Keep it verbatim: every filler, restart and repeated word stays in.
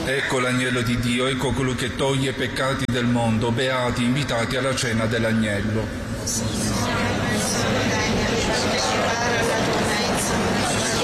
Ecco l'agnello di Dio, ecco colui che toglie i peccati del mondo. Beati, invitati alla cena dell'agnello.